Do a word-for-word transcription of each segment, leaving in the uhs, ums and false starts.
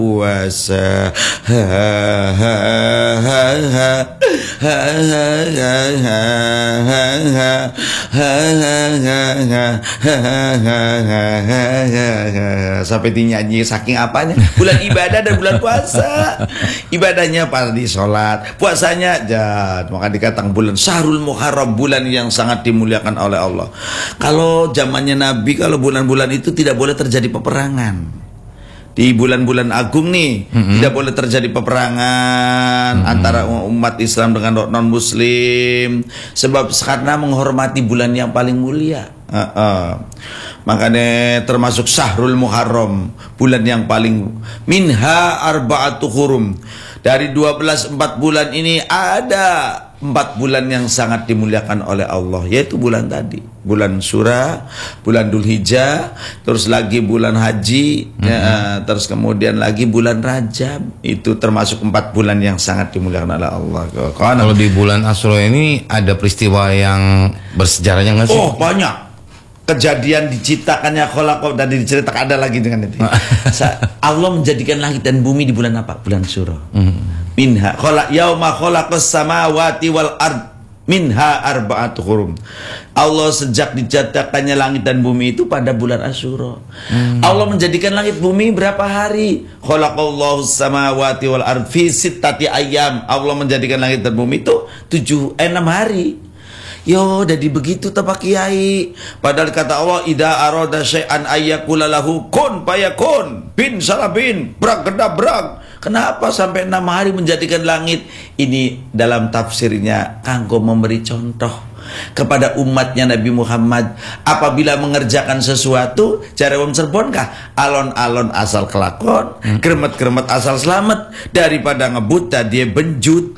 puasa ha ha ha ha ha ha sampai dinyanyi saking apanya. Bulan ibadah dan bulan puasa. Ibadahnya pasti sholat, puasanya jad. Maka dikatakan bulan Syahrul Muharram, bulan yang sangat dimuliakan oleh Allah. Kalau zamannya Nabi, kalau bulan-bulan itu tidak boleh terjadi peperangan. Di bulan-bulan agung nih mm-hmm. tidak boleh terjadi peperangan mm-hmm. antara umat Islam dengan non Muslim, sebab karena menghormati bulan yang paling mulia. Uh-uh. Makanya termasuk Syahrul Muharram, bulan yang paling minha arba'atu hurum. Dari dua belas empat bulan ini ada empat bulan yang sangat dimuliakan oleh Allah, yaitu bulan tadi, bulan Syura, bulan Dzulhijjah, terus lagi bulan Haji, mm-hmm. ya, terus kemudian lagi bulan Rajab. Itu termasuk empat bulan yang sangat dimuliakan oleh Allah. Karena kalau di bulan Asyura ini ada peristiwa yang bersejarahnya nggak sih? Oh, banyak. Kejadian diciptakannya kholaqah dan diceritakan ada lagi dengan itu. Allah menjadikan langit dan bumi di bulan apa? Bulan Syura. Mm-hmm. Minha kholaq yauma khalaqas samawati wal ard minha arba'atu hurum. Allah sejak diciptakannya langit dan bumi itu pada bulan Asyura. Hmm. Allah menjadikan langit bumi berapa hari? Khalaqallahu samawati wal ard fi sittati ayyam. Allah menjadikan langit dan bumi itu tujuh enam hari. Yo, jadi begitu tak Pak Kiai. Padahal kata Allah, idza arada syai'an ayyakula lahu kun fayakun. Bin salah bin, brak geda brak. Kenapa sampai enam hari menjadikan langit? Ini dalam tafsirnya kanggo memberi contoh kepada umatnya Nabi Muhammad. Apabila mengerjakan sesuatu, cara wong Cirebon kah? Alon-alon asal kelakon, kremet-kremet asal selamat, daripada ngebuta dia benjut.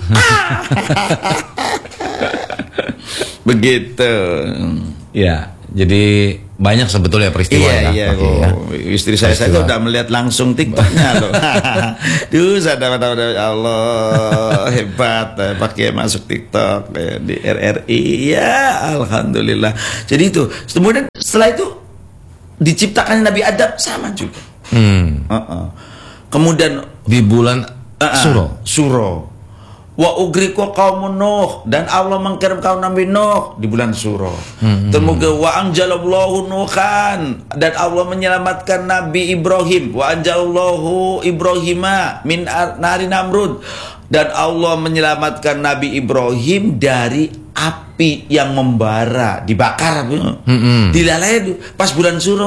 Begitu. Ya, jadi banyak sebetulnya peristiwa iya, ya. Iya, okay, oh. ya. Istri saya saja udah melihat langsung TikToknya loh. Duh, sadar ya Allah, hebat pakai masuk TikTok di R R I. Ya, alhamdulillah. Jadi itu. Kemudian setelah itu diciptakan Nabi Adam sama juga. Hmm. Uh-uh. Kemudian di bulan uh-uh. Suro. Suro. Wa ugriku qaumun Nuh, dan Allah mengkirim kaum Nabi Nuh di bulan Suro. Hmm. Temuga wa anjalallahu Nuhan, dan Allah menyelamatkan Nabi Ibrahim. Wa anjalallahu Ibrahima min nari Namrud, dan Allah menyelamatkan Nabi Ibrahim dari api yang membara, dibakar. Hmm. Dilalai pas bulan Suro,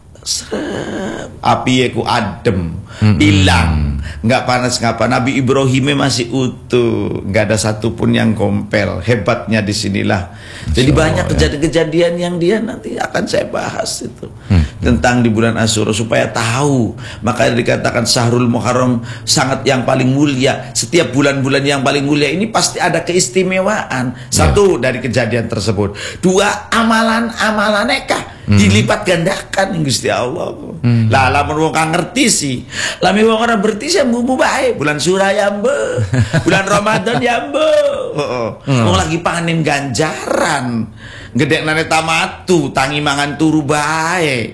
api ku adem, hilang. Hmm. Nggak panas ngapa, Nabi Ibrahim masih utuh, nggak ada satupun yang kompel. Hebatnya disinilah. Jadi so, banyak kejadian-kejadian yang dia nanti akan saya bahas itu hmm. tentang di bulan Asyura supaya tahu. Makanya dikatakan Syahrul Muharram sangat yang paling mulia. Setiap bulan-bulan yang paling mulia ini pasti ada keistimewaan. Satu yeah. dari kejadian tersebut. Dua, amalan-amalan nekah hmm. dilipat gandakan Gusti Allah. Hmm. Lah lamun wong kang ngerti sih. Lamun wong ora berarti sih bumbu bae. Bulan Syura ya mbe. Bulan Ramadan ya mbe. Heeh. Hmm. Wong lagi panen ganjaran. Gedeknane tamatu, tangi mangan turu bae.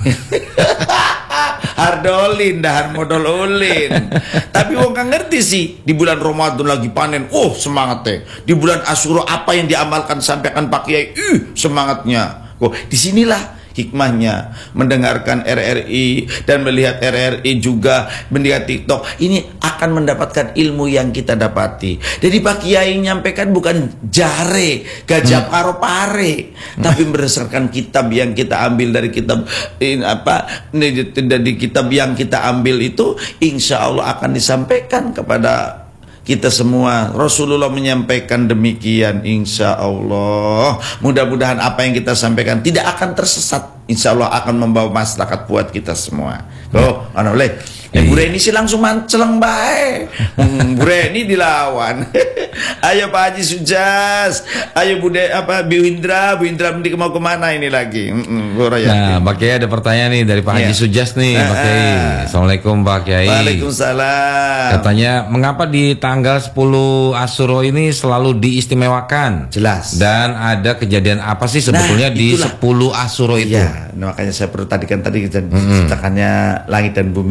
Hardolin dahar modal ulin. Tapi wong kang ngerti sih, di bulan Ramadan lagi panen, oh semangatnya. Di bulan Asyura apa yang diamalkan sampaikan Pak Kiai, ih semangatnya. Oh, disinilah hikmahnya mendengarkan R R I dan melihat R R I juga, melihat TikTok. Ini akan mendapatkan ilmu yang kita dapati. Jadi Pak Kiai nyampaikan bukan jare gajah karo pare, hmm. tapi berdasarkan kitab yang kita ambil dari kitab ini apa dari kitab yang kita ambil itu, insya Allah akan disampaikan kepada kita semua. Rasulullah menyampaikan demikian, insya Allah. Mudah-mudahan apa yang kita sampaikan tidak akan tersesat. Insya Allah akan membawa maslahat buat kita semua. Oh, anu le. Ya Bu Reni sih langsung manceleng bae. Hmm, Bu Reni dilawan. Ayo Pak Haji Sujas. Ayo Bu De, apa Bu Indra, Bu Indra mending mau kemana ini lagi? Mm -mm, nah, Pak Kiai ada pertanyaan nih dari Pak Haji ya. Sujas nih, Pak Kiai. Assalamualaikum Pak Kiai. Waalaikumsalam. Katanya mengapa di tanggal sepuluh Asyura ini selalu diistimewakan? Jelas. Dan ada kejadian apa sih sebetulnya nah, di sepuluh Asyura itu? Ya, nah, makanya saya perlu tadi kan tadi diciptakannya mm -hmm. langit dan bumi dalam sepuluh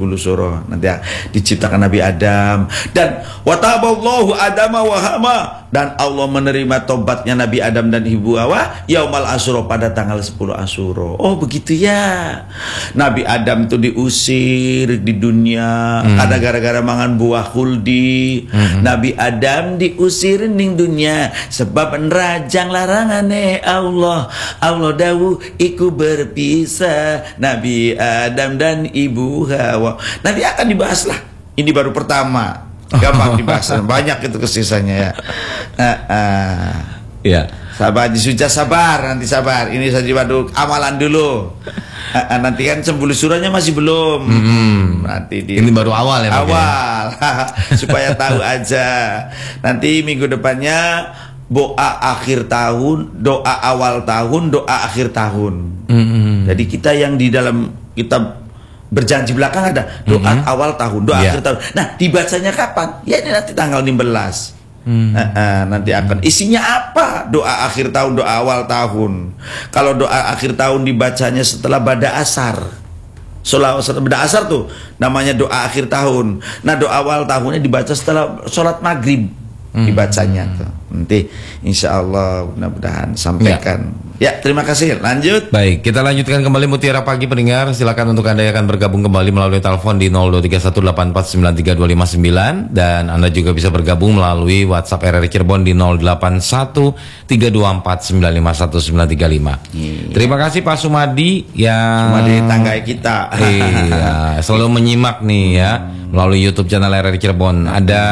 sepuluh suro. Nanti diciptakan Nabi Adam dan wataballahu Adama wa Hama, dan Allah menerima tobatnya Nabi Adam dan Ibu Hawa yaumal asyura, pada tanggal sepuluh Asyura. Oh begitu ya. Nabi Adam itu diusir di dunia hmm. ada gara-gara mangan buah khuldi. Hmm. Nabi Adam diusir ning dunia sebab nerajang larangane Allah. Allah dawu iku berpisah Nabi Adam dan Ibu Hawa. Nanti akan dibahas lah. Ini baru pertama. Gampang dibahas. Banyak itu kesisanya ya. Uh, uh. Ya. Sabar, disuja sabar, nanti sabar. Ini saja baru amalan dulu. Uh, uh, nanti kan sepuluh surahnya masih belum. Hmm. Nanti di, ini baru awal ya. Awal. Supaya tahu aja. Nanti minggu depannya doa akhir tahun, doa awal tahun, doa akhir tahun. Hmm. Jadi kita yang di dalam kitab berjanji belakang ada doa mm-hmm. awal tahun, doa yeah. akhir tahun. Nah, dibacanya kapan? Ya ini nanti tanggal enam belas. Mm. Uh, uh, nanti akan isinya apa? Doa akhir tahun, doa awal tahun. Kalau doa akhir tahun dibacanya setelah bada asar. Sholat bada asar tuh namanya doa akhir tahun. Nah, doa awal tahunnya dibaca setelah sholat maghrib. Mm. Dibacanya tuh. Nanti insya Allah mudah-mudahan sampaikan. Ya. ya, terima kasih. Lanjut. Baik, kita lanjutkan kembali Mutiara Pagi pendengar. Silakan untuk Anda yang akan bergabung kembali melalui telepon di nol dua tiga satu delapan empat sembilan tiga dua lima sembilan, dan Anda juga bisa bergabung melalui WhatsApp R R I Cirebon di nol delapan satu tiga dua empat sembilan lima satu sembilan tiga lima. Iya. Terima kasih Pak Sumadi yang Sumadi tangga kita. Iya, selalu menyimak nih ya melalui YouTube channel R R I Cirebon. Ada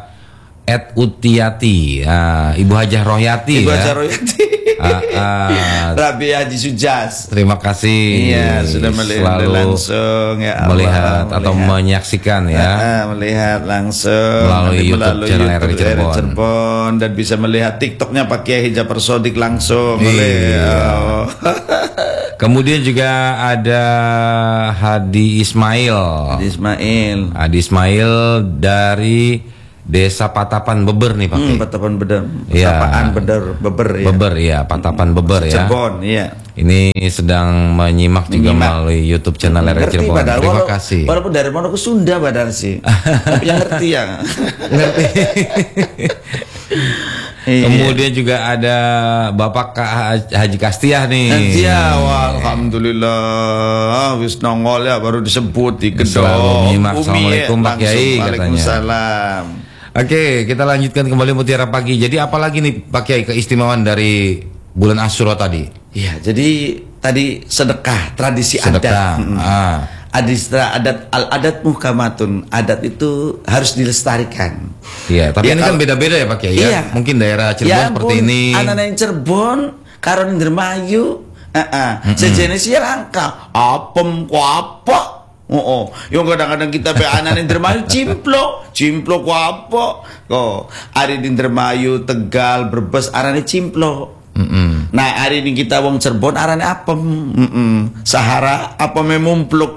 Ed Utiati, uh, Ibu Hajah Rohyati, Ibu ya. Hajah Rohyati, uh, uh, Rabi Haji Sujas. Terima kasih. Iya, sudah melihat langsung ya Allah, melihat atau melihat. menyaksikan ya. Uh, melihat langsung melalui YouTube melalui channel R R I Cirebon. Cirebon, dan bisa melihat TikToknya Pak Kiai Jafar Shodiq langsung. Iya. Oh. Kemudian juga ada Hadi Ismail. Hadi Ismail. Hadi Ismail dari Desa Patapan Beber nih Pak. Hmm, Patapan Beber. Ya. Patapan Beber, Beber ya. Beber ya, Patapan Beber ya. Cirebon, iya. Ini sedang menyimak, menyimak juga melalui YouTube channel R R I Cirebon. Badar. Terima Walau, kasih. Walaupun dari mana ke Sunda Badar sih. Tapi yang ngerti ya. Ngerti. Kemudian juga ada Bapak Haji Kastiah nih. Kastiah, alhamdulillah wis nongol ya, baru disebut di gedung. Selalu menyimak. Assalamualaikum Pak Kiai katanya. Waalaikumsalam. Oke, kita lanjutkan kembali Mutiara Pagi. Jadi apa lagi nih Pak Kiai keistimewaan dari bulan Asyura tadi? Iya, jadi tadi sedekah, tradisi sedekah. adat. Hmm. Ah. Adistra adat al adat muhkamatun, adat itu harus dilestarikan. Iya, tapi ya, ini kan beda-beda ya Pak Kiai ya. Iya. Mungkin daerah Cirebon ya, seperti ini. Anak-anak Cirebon, karon Indramayu, uh -uh. mm -mm. sejenisnya langka. Apem ku apa? Oh, oh. Yang kadang-kadang kita pe anak Indramayu cimplo, cimplo ku apa? Kok ada di Indramayu, Tegal, Brebes arane cimplo. Mm -mm. Nah hari ini kita wong Cirebon arane apem, mm -mm. Sahara apem mumpluk.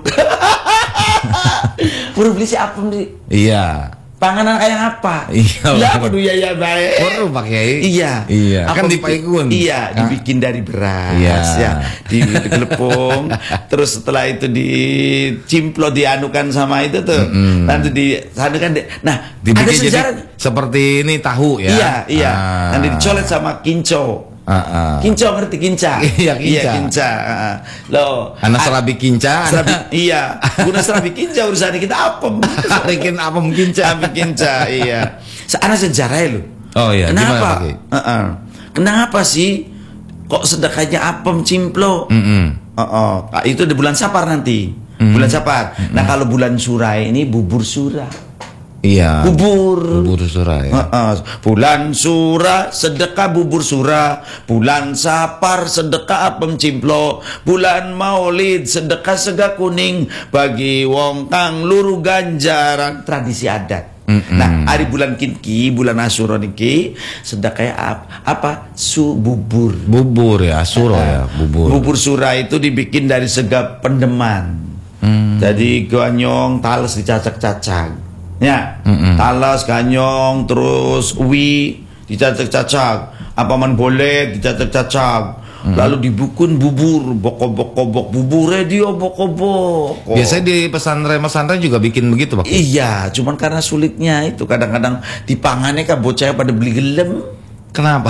Baru beli si apem di. Iya. Panganan kayak apa? Iya. Ya aduh ya ya baik. Baru Pak Kiai. Iya. Iya. Kan Apem, dipaikun. Iya, dibikin dari beras. Iya. Ya, digelepung. Terus setelah itu dicimplo, dianukan sama itu tuh. Mm -hmm. Nanti di sana kan. Nah, dibikin ada sejarah jadi seperti ini tahu ya. Iya, iya. Ah. Nanti dicolet sama kinco. Uh, uh. Kinco ngerti kinca? Iya, kinca. Iya, kinca. Uh, loh, anak serabi kinca. Serabi, iya. Guna serabi kinca urusan kita apem. Bikin apem kinca. Apem kinca, iya. Anak sejarahnya lo. Oh iya, kenapa? Gimana, uh -uh. Kenapa sih kok sedekahnya apem cimplo? Mm -hmm. uh -uh. Nah, itu di bulan Sapar nanti. Mm -hmm. Bulan Sapar. Mm -hmm. Nah, kalau bulan Surai ini bubur surah. Iya. Bubur. Bubur surah ya. Uh, uh. Bulan surah sedekah bubur surah. Bulan Sapar sedekah apem cimplo. Bulan Maulid sedekah sega kuning. Bagi wong kang luru ganjaran. Tradisi adat. Mm -mm. Nah, hari bulan kinki, bulan Asyura niki sedekah apa? Apa? Su bubur. Bubur ya, Asyura uh, ya, bubur. Bubur surah itu dibikin dari sega pendeman. Mm. Jadi ganyong tales dicacak-cacak. Ya, mm -mm. talas, ganyong, terus uwi dicacak-cacak, apa man boleh dicacak-cacak, lalu dibukun bubur, bokobok-kobok bubur radio bokobok. Biasanya di pesantren-pesantren juga bikin begitu, Pak. Iya, cuman karena sulitnya itu kadang-kadang dipangannya kan bocah pada beli gelem. Kenapa?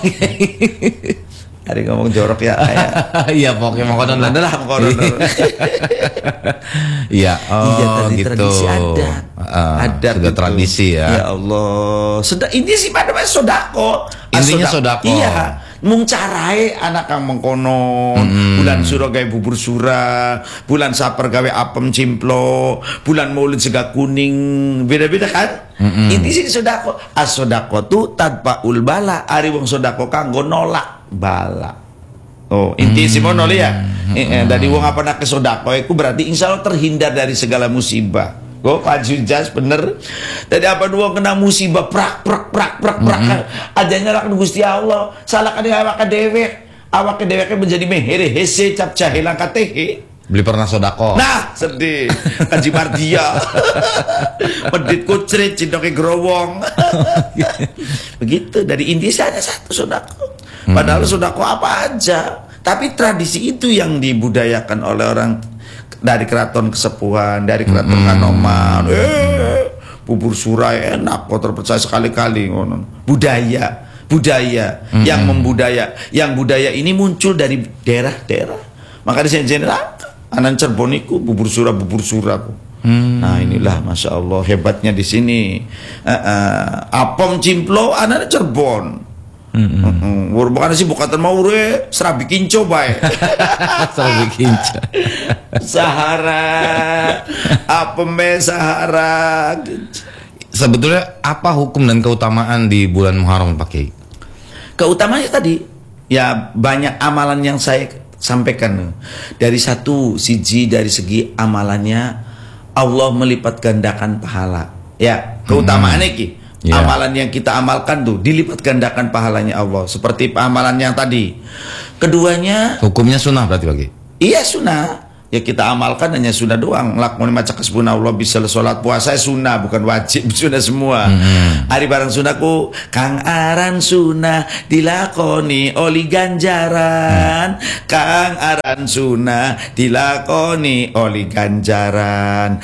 Hari ngomong jorok ya. Iya, pokoknya mau konon lah. Adalah mau konon. Iya, oh iya, tadi gitu. tradisi ada. Uh, ada sudah gitu. tradisi ya. Ya Allah. Sudah ini sih pada sodako. Intinya sodako. Iya. Mung carai anak kang mengkono. Hmm. Bulan suro gawe bubur sura, bulan saper gawe apem cimplo, bulan maulid sega kuning. Beda-beda kan? Hmm. Ini sih sodako. As sodako tuh tanpa ulbala. Ari wong sodako kanggo nolak bala. Oh, inti hmm. si mono ya. Hmm. Eh, eh, dari wong apa nak kesodako iku berarti insya Allah terhindar dari segala musibah. Kok Pak Jas bener. Tadi apa dua kena musibah prak prak prak prak prak. Mm-hmm. Aja nyalak Gusti Allah. Salah kan awak dewek. Awak dewek menjadi mehere hese cap cahilang katehe. Beli pernah sodako. Nah, sedih. Kaji Mardia. Pedit kucrit cintoke growong. Begitu dari India ada satu sodako. Padahal mm-hmm. sodako apa aja. Tapi tradisi itu yang dibudayakan oleh orang dari keraton kesepuhan, dari keraton mm-hmm. Kanoman, eh, bubur surai enak, kok terpercaya sekali-kali ngono. Budaya, budaya mm-hmm. yang membudaya, yang budaya ini muncul dari daerah-daerah. Maka di sini anak Cirebon itu bubur sura, bubur sura. Mm-hmm. Nah inilah masya Allah hebatnya di sini. Uh, uh, apem cimplo anak Cirebon. Mm-hmm. Uh-uh. Bukan sih bukan mau re serabi kinco bae. Serabi kinco. Sahara apa me Sahara. Sebetulnya apa hukum dan keutamaan di bulan Muharram, Pak Kiai? Keutamaannya tadi ya banyak amalan yang saya sampaikan. Dari satu siji dari segi amalannya Allah melipat gandakan pahala. Ya, keutamaannya ki. Yeah. Amalan yang kita amalkan tuh dilipat gandakan pahalanya Allah. Seperti amalan yang tadi. Keduanya hukumnya sunnah berarti Pak Kiai? Iya sunnah. Ya kita amalkan hanya sunnah doang. Lakmuni maca kasbuna Allah bisa sholat puasa sunnah bukan wajib, sunnah semua. Mm-hmm. Hari barang sunnahku kang aran sunnah dilakoni oli ganjaran. Mm. Kang aran sunnah dilakoni oli ganjaran.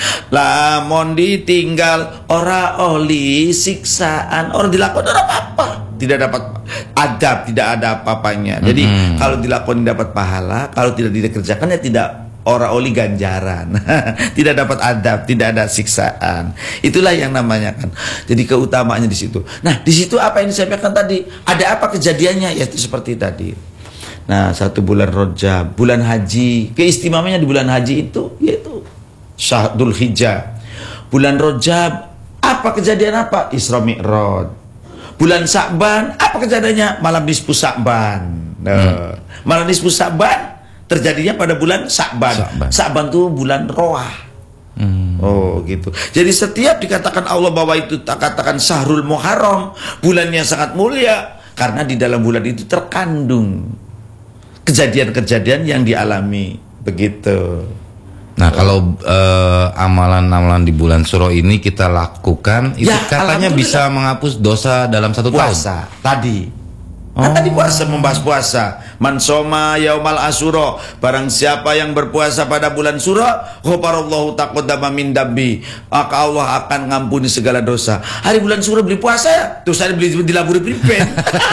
Lamun ditinggal ora oli siksaan. Orang dilakoni ora apa-apa. Tidak dapat adab, tidak ada apa-apanya. Jadi mm-hmm. kalau dilakoni dapat pahala, kalau tidak dikerjakan ya tidak ora oli ganjaran. Tidak dapat adab, tidak ada siksaan. Itulah yang namanya kan. Jadi keutamaannya di situ. Nah, di situ apa yang disampaikan tadi? Ada apa kejadiannya? Yaitu seperti tadi. Nah, satu bulan Rajab, bulan haji. Keistimewaannya di bulan haji itu yaitu Syahdul Hijjah. Bulan Rajab, apa kejadian apa? Isra Mi'raj. Bulan Sa'ban, apa kejadiannya? Malam nisfu Sa'ban. Nah, hmm. malam nisfu Sa'ban terjadinya pada bulan Sa'ban. Sa'ban. Sa'ban itu bulan Roah. Hmm. Oh gitu. Jadi setiap dikatakan Allah bahwa itu tak katakan Syahrul Muharram, bulan yang sangat mulia, karena di dalam bulan itu terkandung kejadian-kejadian yang dialami. Begitu. Nah, kalau uh, amalan-amalan di bulan Suro ini kita lakukan, itu ya, katanya bisa menghapus dosa dalam satu puasa, tahun. Tadi. Oh. Nah, tadi puasa membahas puasa. Man soma yaumal asyura, barang siapa yang berpuasa pada bulan Suro, ghafarallahu taqaddama min dambi, maka Allah akan ngampuni segala dosa. Hari bulan Suro beli puasa ya? Terus saya beli di laburi pripen.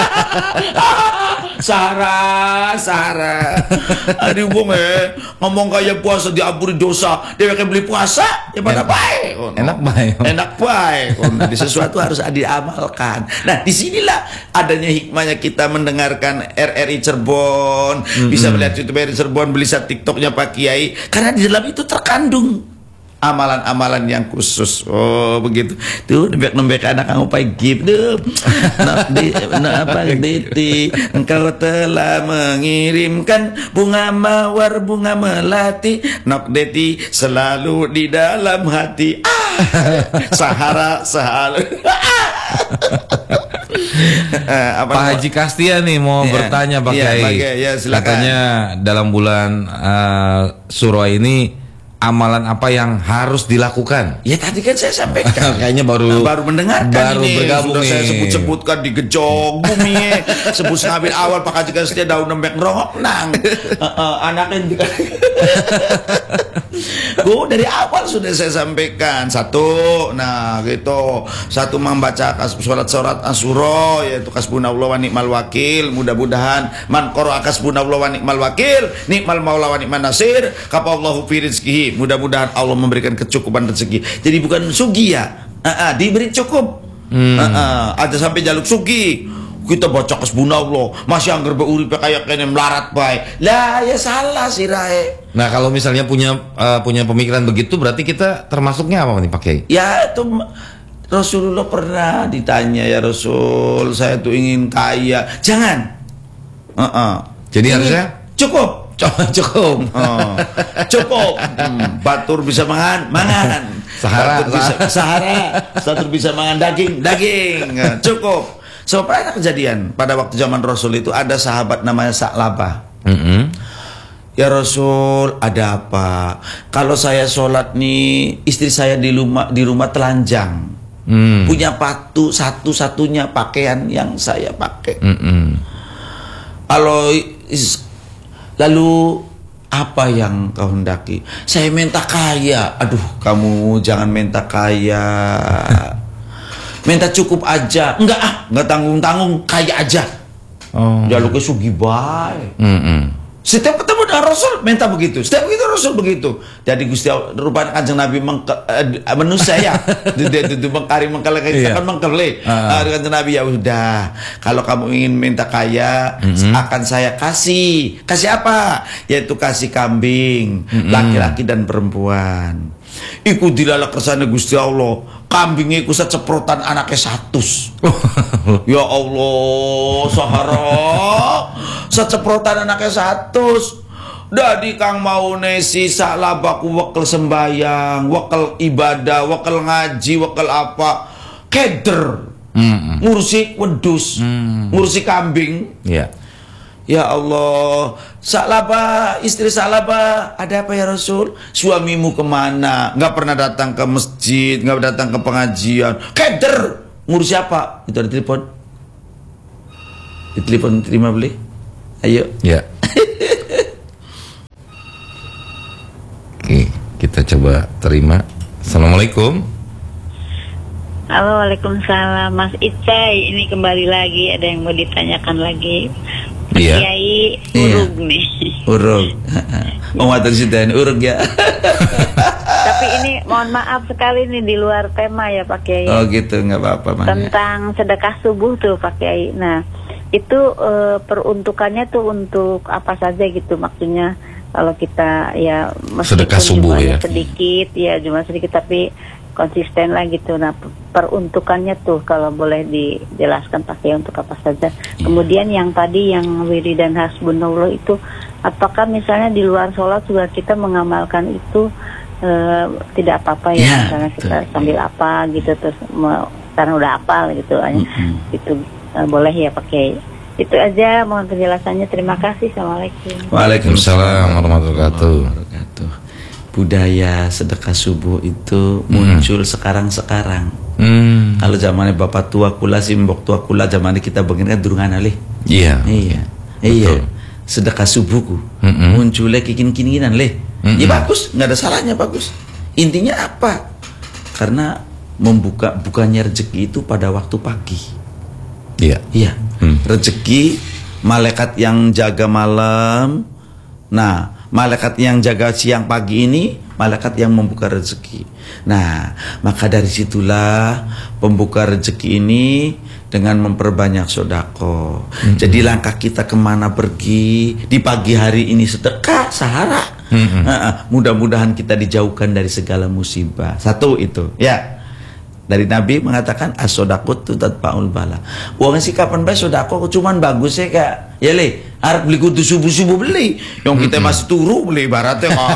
Sahara, Sahara. Aduh bung eh ngomong kayak puasa diampuni dosa, dia kayak beli puasa ya pada baik. Oh, no. Enak baik. Enak baik. Oh, no. Di sesuatu harus diamalkan. Nah, disinilah adanya hikmahnya kita mendengarkan R R I Cirebon, mm-hmm. bisa melihat YouTube R R I Cirebon, bisa TikToknya Pak Kiai, karena di dalam itu terkandung amalan-amalan yang khusus. Oh begitu. Tuh nembek-nembek anak kamu pagi tuh. Nak di nak apa diti, engkau telah mengirimkan bunga mawar, bunga melati, nok deti selalu di dalam hati. Ah, Sahara selalu. Apa Pak Haji Kastia nih mau ya, bertanya Pak Kiai. Ya, ya, katanya dalam bulan uh, Suro ini amalan apa yang harus dilakukan? Ya tadi kan saya sampaikan. Kayaknya baru Nah, baru mendengarkan baru ini. bergabung Sudah nih. saya sebut-sebutkan di gejong bumi. Sebut ngambil awal pakai juga setia daun nembek ngerongok nang. Uh, uh, anaknya di Gue dari awal sudah saya sampaikan satu, nah gitu satu membaca surat-surat Asuro yaitu kasbunallahu wa ni'mal wakil. Mudah-mudahan man qara'a kasbunallahu wa ni'mal wakil ni'mal maula wa ni'man nasir kapallahu fi rizqihi. Mudah-mudahan Allah memberikan kecukupan rezeki. Jadi bukan sugi ya, uh, uh, diberi cukup. hmm. uh, uh, ada sampai jaluk sugi kita baca kasbunallah masih anggar beuripe kayak kene melarat bae lah, ya salah sih Rae. Nah, kalau misalnya punya uh, punya pemikiran begitu, berarti kita termasuknya apa nih Pak Kiai? Ya itu Rasulullah pernah ditanya, ya Rasul saya tuh ingin kaya. Jangan. Uh-uh. Jadi Ingin harusnya cukup. cukup. Oh, cukup. Hmm, batur bisa mangan, mangan. Sahara, batur bisa sahara. Batur bisa mangan daging, daging. Cukup. So, pernah kejadian pada waktu zaman Rasul itu ada sahabat namanya Sa'labah. Mm-hmm. Ya Rasul, ada apa? Kalau saya sholat nih, istri saya di rumah di rumah telanjang, mm. punya patu satu-satunya pakaian yang saya pakai. Mm-mm. Kalau lalu apa yang kau hendaki? Saya minta kaya. Aduh, kamu jangan minta kaya. Minta cukup aja. Enggak ah, enggak tanggung-tanggung, kaya aja. Oh. Jaluknya sugi bae. Mm-mm. Setiap ketemu dengan Rasul minta begitu. Setiap begitu Rasul begitu. Jadi Gusti Allah rupanya Kanjeng Nabi mengke, uh, manusia ya. Dia itu mengkari mengkele Iya. kan mengkele. Uh. Uh, Kanjeng Nabi ya udah. Kalau kamu ingin minta kaya, mm-hmm. akan saya kasih. Kasih apa? Yaitu kasih kambing, mm-hmm. laki-laki dan perempuan. Iku dilalak kersane Gusti Allah. Kambingnya iku seceprotan anaknya satus. Ya Allah, Sahara. Seceprotan anaknya satus. Dadi kang mau nesi Sa'labah ku wekel sembayang, wekel ibadah, wekel ngaji, wekel apa. Keder. Mm-mm. Ngurusi wedus, Mm. ngurusi kambing. Ya. Ya Allah, Sa'labah, istri Sa'labah, ada apa ya Rasul? Suamimu kemana? Nggak pernah datang ke masjid, nggak datang ke pengajian. Keder, ngurus siapa? Itu ada telepon. Di telepon terima beli. Ayo. Ya. Oke, kita coba terima. Assalamualaikum. Halo, waalaikumsalam Mas Icai. Ini kembali lagi, ada yang mau ditanyakan lagi. Mas Iya. Kiai Iya. urug nih. Urug. Oh, matur sidan urug ya. Tapi ini mohon maaf sekali nih di luar tema ya Pak Kiai. Oh gitu, nggak apa-apa Manya. Tentang sedekah subuh tuh Pak Kiai. Nah, itu eh, peruntukannya tuh untuk apa saja gitu maksudnya? Kalau kita ya meskipun Sedekah subuh jumlahnya ya. sedikit, ya jumlah sedikit tapi konsisten lah gitu. Nah, peruntukannya tuh kalau boleh dijelaskan pakai untuk apa saja. Kemudian yang tadi yang wiridan hasbunallah itu, apakah misalnya di luar sholat juga kita mengamalkan itu eh, tidak apa-apa ya, Ya, misalnya kita betul. sambil apa gitu terus mau, karena udah hafal gitu, Mm-mm. itu eh, boleh ya pakai. Itu aja, mohon penjelasannya. Terima kasih. Assalamualaikum. Waalaikumsalam warahmatullahi wabarakatuh. wabarakatuh. Budaya sedekah subuh itu muncul sekarang-sekarang. Hmm. Kalau zamannya bapak tua kula simbok tua kula zamannya kita begini kan durung alih. Iya. Iya. Betul. Iya. Sedekah subuhku. Mm-mm. Munculnya kikin-kikinan leh. Mm-mm. Ya bagus, nggak ada salahnya, bagus. Intinya apa? Karena membuka bukannya rezeki itu pada waktu pagi. Iya. Iya. Hmm. Rezeki malaikat yang jaga malam. Nah, malaikat yang jaga siang pagi ini malaikat yang membuka rezeki. Nah, maka dari situlah pembuka rezeki ini dengan memperbanyak sodako. Hmm. Jadi langkah kita kemana pergi di pagi hari ini sedekah sahara. Hmm. Nah, mudah-mudahan kita dijauhkan dari segala musibah. Satu itu, ya. Dari Nabi mengatakan as-sodaqut tatba'ul bala. Uang sih kapan bae sodako cuman bagus ya kak. Ya le, arep beli kudu subuh-subuh beli. Yang kita masih turu beli ibaratnya kok.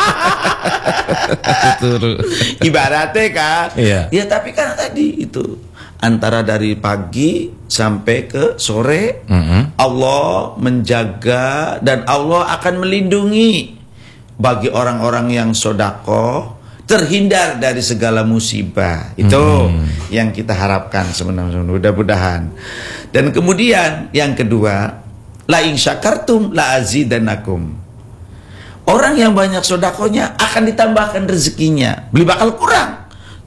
Ibaratnya kak. Iya. Ya tapi kan tadi itu antara dari pagi sampai ke sore Mm-mm. Allah menjaga dan Allah akan melindungi bagi orang-orang yang sodako terhindar dari segala musibah. Itu hmm. yang kita harapkan sebenarnya, mudah-mudahan. Dan kemudian yang kedua, la in syakartum la azidannakum. Orang yang banyak sodakonya akan ditambahkan rezekinya, beli bakal kurang.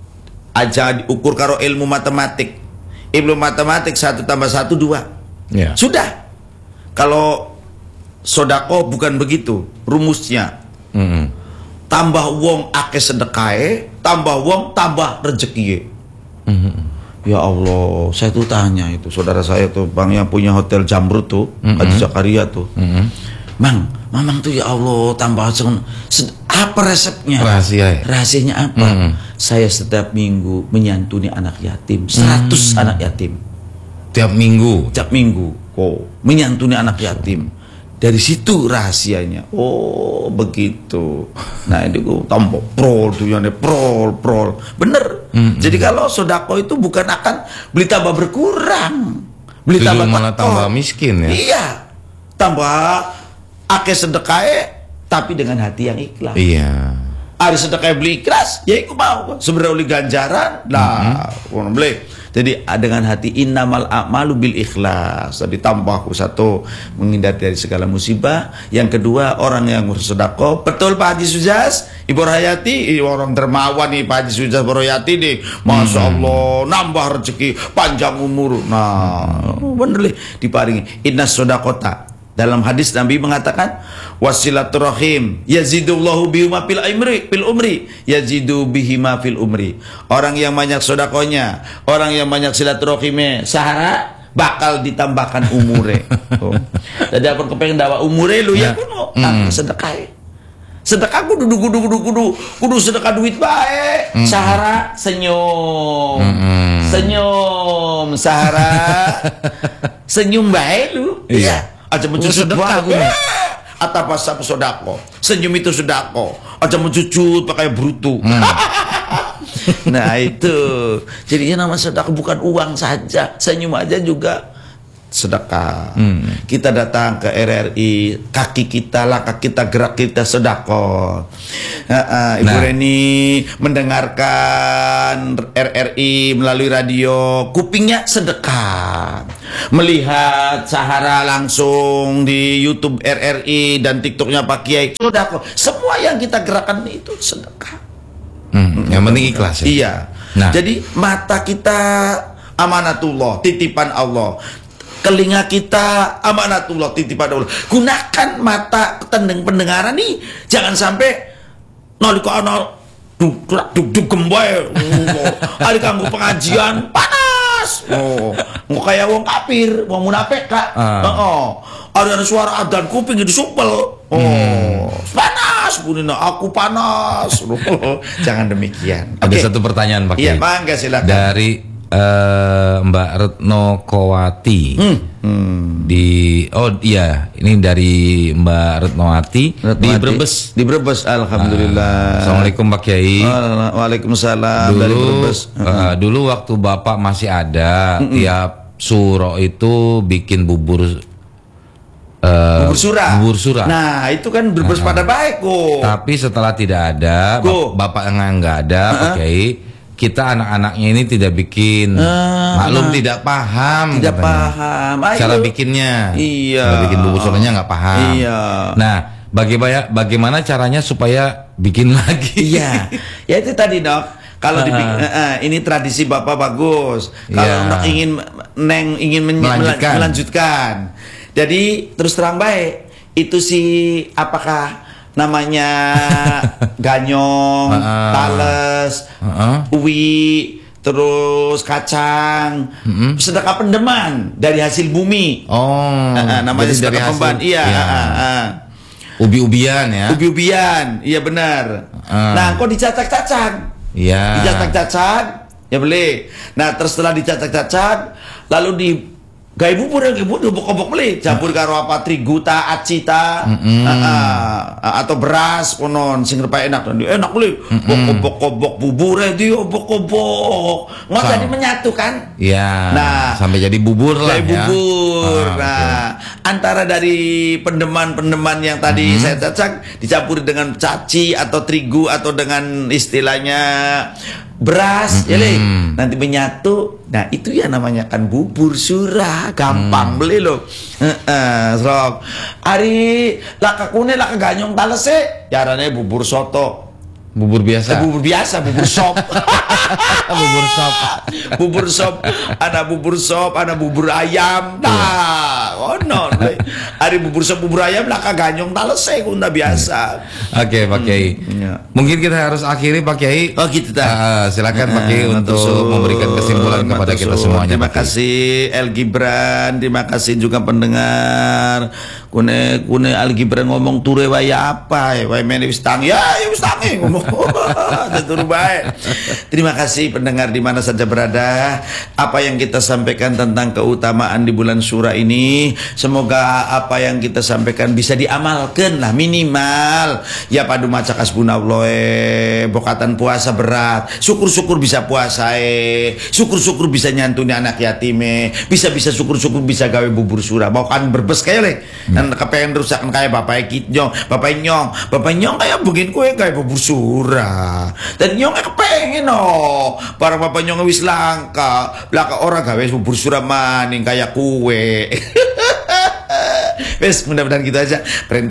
Aja diukur karo ilmu matematik. Ilmu matematik satu tambah satu dua. Ya. Sudah. Kalau sodako bukan begitu rumusnya. Mm-hmm. Tambah wong ake sedekahe, tambah wong tambah rezeki. Mm-hmm. Ya Allah, saya tuh tanya itu saudara saya tuh, bang yang punya hotel Jamrut tuh, mm-hmm. Haji Zakaria tuh, mm-hmm. Mang, mamang tuh ya Allah tambah sed- apa resepnya? Rahasia ya? Rahasianya apa? Mm-hmm. Saya setiap minggu menyantuni anak yatim, seratus mm-hmm. anak yatim. Tiap minggu? Tiap minggu, oh, menyantuni anak yatim. Dari situ rahasianya. Oh, begitu. Nah, ini gue tambah prol tuh yang prol, prol. Bener. Mm-hmm. Jadi kalau sodako itu bukan akan beli tambah berkurang. Beli Tujuh tambah malah tekor. tambah miskin ya. Iya. Tambah ake sedekahe tapi dengan hati yang ikhlas. Iya. Ada sedekah beli ikhlas, ya aku mau. Sebenarnya oleh ganjaran, nah, mm-hmm. boleh. Jadi dengan hati innamal a'malu bil ikhlas. Jadi tambah satu, menghindar dari segala musibah. Yang kedua, orang yang bersedekah. Betul Pak Haji Sujaz, Ibu Rohayati, orang dermawan nih Pak Haji Sujaz Ibu Rohayati nih. Masya Allah, nambah rezeki, panjang umur. Nah, bener diparingi. Inna sodakota. Dalam hadis Nabi mengatakan wasilaturrahim yazidullahu bihima fil umri fil umri yazidu bihima fil umri. Orang yang banyak sodakonya, orang yang banyak silaturahimnya sahara bakal ditambahkan umure. Oh. Jadi apa kepengen dawa umure lu ya kuno mm. sedekah. Sedekah kudu kudu kudu kudu kudu kudu sedekah duit bae. Mm. Sahara senyum. Mm. Senyum sahara. Senyum bae lu. Iya. Yeah. Aja mencucut sedekah gue. Atau pas sodako. Senyum itu sodako. Aja mencucut pakai brutu. Hmm. Nah itu. Jadinya nama sedekah bukan uang saja. Senyum aja juga sedekah. Hmm. Kita datang ke R R I, kaki kita, langkah kita, gerak kita sedekah. Uh, uh, Ibu nah. Reni mendengarkan R R I melalui radio, kupingnya sedekah. Melihat Sahara langsung di YouTube R R I dan TikToknya Pak Kiai, sedekah. Semua yang kita gerakan itu sedekah. Hmm, yang penting ikhlas ya. Iya. Nah. Jadi mata kita amanatullah, titipan Allah. Telinga kita amanatullah, titipan Allah. Gunakan mata tendeng pendengaran nih, jangan sampai nalika ana duk duk duk gembae. Ari kanggo pengajian panas. Oh, nggak kayak wong kafir, wong munafik kak. Heeh. Ada suara adzan kuping disumpel. Oh, hmm. panas bunina, aku panas. Jangan demikian. Ada okay. satu pertanyaan Pak Iya, Kiai. mangga silakan. Dari uh, Mbak Retno Kowati. Hmm. Hmm. Di oh iya, ini dari Mbak Retnowati di Brebes. Di Brebes, alhamdulillah. Uh, Assalamualaikum Pak Kiai. Waalaikumsalam. Dulu, dari Brebes. Uh, dulu waktu Bapak masih ada, mm -mm. tiap suro itu bikin bubur. Uh, bubur surah. Bubur surah. Nah, itu kan Brebes uh -huh. pada baik kok. Tapi setelah tidak ada, bap Bapak nggak ada, uh -huh. Pak Kiai, kita anak-anaknya ini tidak bikin, uh, maklum nah. tidak paham, tidak katanya. paham. Ayo. Cara bikinnya, iya. Cara bikin bubur surahnya nggak paham. Iya. Nah, bagaimana bagaimana caranya supaya bikin lagi? Iya, ya itu tadi dok. Kalau uh, dibikin, uh, uh, ini tradisi Bapak bagus. Kalau yeah. ingin neng ingin melanjutkan. melanjutkan. Jadi terus terang baik itu sih apakah namanya ganyong, uh, tales, uh -uh. uwi, terus kacang, uh -uh. sedekah pendeman dari hasil bumi. Oh, uh, uh, namanya sedekah pemban. Iya. iya. Uh, uh. Ubi-ubian ya. Ubi-ubian, iya benar. Uh. Nah, kok dicacak-cacak? Iya. Dicacak-cacak, ya boleh. Nah, terus setelah dicacak-cacak, lalu di Gaya bubur yang ibu bobok-bobok beli campur karo apa triguta, acita, Mm-mm. ah, ah, atau beras konon sing repa enak enak beli bobok-bobok bubur dia bobok-bobok nggak Sama. jadi menyatu kan. Ya, Nah, sampai jadi bubur lah Kayak ya. bubur. Ah, nah, antara dari pendeman-pendeman yang tadi saya cacak dicampur dengan caci atau terigu atau dengan istilahnya beras, ya Le. Nanti menyatu. Nah, itu ya namanya kan bubur surah. Gampang beli loh. Heeh, Srok. Ari laka kune laka ganyong talese. Caranya bubur soto. Bubur Eh, biasa. bubur biasa, bubur sop. Bubur sop. Bubur sop, ada bubur sop, ada bubur ayam. Nah, oh no, ada bubur sop, bubur ayam lah kaganyong talese kunda biasa. Oke, Pak Kiai. ya. Mungkin kita harus akhiri Pak Kiai. Oh gitu dah. Ah, silakan Pak Kiai Eh, untuk matur memberikan kesimpulan suwun, kepada matur kita suwun. semuanya. Terima Pak Kiai. kasih El Gibran, terima kasih juga pendengar. Kune kune Al Gibran ngomong ture wae apa ya, wae mene wis tangi. Ya, ya wis tangi ngomong. Turu bae. Terima kasih pendengar di mana saja berada. Apa yang kita sampaikan tentang keutamaan di bulan Syura ini, semoga apa yang kita sampaikan bisa diamalkan lah minimal. Ya padu maca kasbunallah eh, bokatan puasa berat. Syukur-syukur bisa puasa eh. Syukur-syukur bisa nyantuni anak yatime. Bisa-bisa syukur-syukur bisa gawe bubur Syura. Mau kan berbes kayak le. Dan kepengen rusakan kayak bapak kitnyong, bapak nyong, bapak nyong kayak bikin kue kayak bubur Syura. Dan nyong kayak kepengen oh. Para bapak nyong wis langka, belaka orang gawe bubur Syura maning kayak kue. Wes mudah-mudahan gitu aja. Perintah